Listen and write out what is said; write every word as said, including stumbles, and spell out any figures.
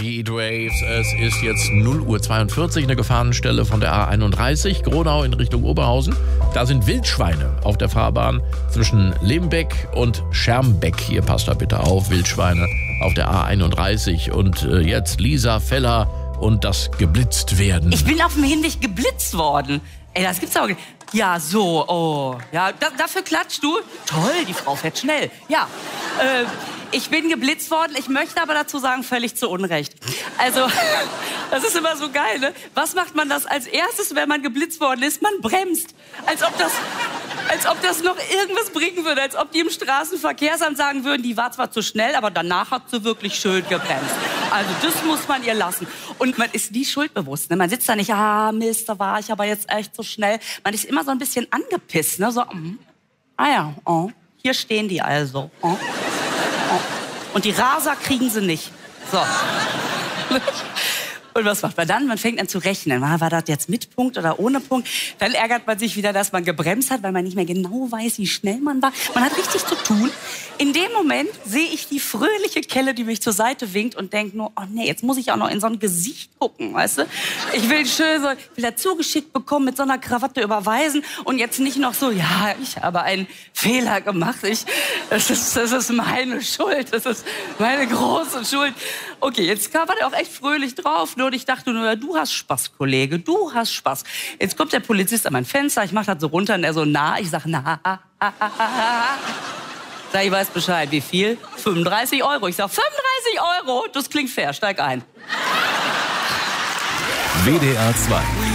die Heatwaves. Es ist jetzt null Uhr zweiundvierzig, eine Gefahrenstelle von der A einunddreißig, Gronau in Richtung Oberhausen. Da sind Wildschweine auf der Fahrbahn zwischen Lembeck und Schermbeck. Hier passt da bitte auf, Wildschweine auf der A einunddreißig. Und äh, jetzt Lisa Feller und das geblitzt werden. Ich bin auf dem Hinweg geblitzt worden. Ey, das gibt's auch nicht. Ja, so, oh. Ja, da, dafür klatschst du? Toll, die Frau fährt schnell. Ja, äh, ich bin geblitzt worden. Ich möchte aber dazu sagen, völlig zu Unrecht. Also, das ist immer so geil, ne? Was macht man das als erstes, wenn man geblitzt worden ist? Man bremst. Als ob das, als ob das noch irgendwas bringen würde. Als ob die im Straßenverkehrsamt sagen würden, die war zwar zu schnell, aber danach hat sie wirklich schön gebremst. Also, das muss man ihr lassen. Und man ist nie schuldbewusst, ne? Man sitzt da nicht, ah, Mist, da war ich aber jetzt echt so schnell. Man ist immer so ein bisschen angepisst, ne? So, mm, ah ja, oh, hier stehen die also. Oh, oh. Und die Raser kriegen sie nicht. So. Und was macht man dann? Man fängt an zu rechnen. War das jetzt mit Punkt oder ohne Punkt? Dann ärgert man sich wieder, dass man gebremst hat, weil man nicht mehr genau weiß, wie schnell man war. Man hat richtig zu tun. In dem Moment sehe ich die fröhliche Kelle, die mich zur Seite winkt und denke nur, oh nee, jetzt muss ich auch noch in so ein Gesicht gucken, weißt du? Ich will schön so, ich will dazu geschickt bekommen, mit so einer Krawatte überweisen und jetzt nicht noch so, ja, ich habe einen Fehler gemacht. Ich, das ist, das ist meine Schuld. Das ist meine große Schuld. Okay, jetzt war der auch echt fröhlich drauf. Und ich dachte nur, ja, du hast Spaß, Kollege, du hast Spaß. Jetzt kommt der Polizist an mein Fenster, ich mach das so runter und er so, na, ich sag, na, ah, ah, ah, ah. Sag, ich weiß Bescheid, wie viel? fünfunddreißig Euro. Ich sag, fünfunddreißig Euro? Das klingt fair, steig ein. W D R zwei.